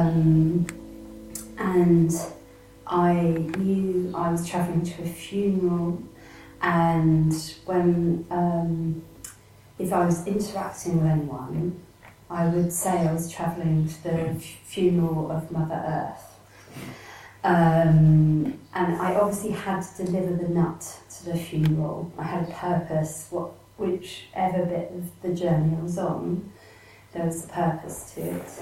And I knew I was travelling to a funeral, and when if I was interacting with anyone, I would say I was travelling to the funeral of Mother Earth. And I obviously had to deliver the nut to the funeral. I had a purpose, whichever bit of the journey I was on, there was a purpose to it.